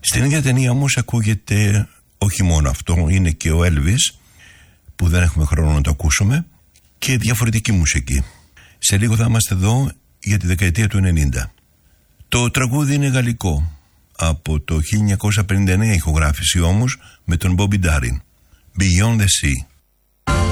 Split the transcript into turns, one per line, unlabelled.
Στην ίδια ταινία όμως ακούγεται όχι μόνο αυτό, είναι και ο Elvis, που δεν έχουμε χρόνο να το ακούσουμε, και διαφορετική μουσική. Σε λίγο θα είμαστε εδώ για τη δεκαετία του 90. Το τραγούδι είναι γαλλικό, από το 1959 ηχογράφηση όμως, με τον Bobby Darin, Beyond the Sea.